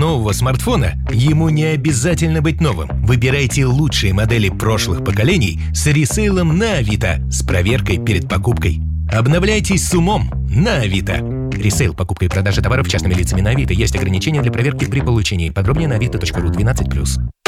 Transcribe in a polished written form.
нового смартфона, ему не обязательно быть новым. Выбирайте лучшие модели прошлых поколений с ресейлом на Авито с проверкой перед покупкой. Обновляйтесь с умом на Авито. Ресейл, покупка и продажа товаров частными лицами на Авито. Есть ограничения для проверки при получении. Подробнее на avito.ru 12+.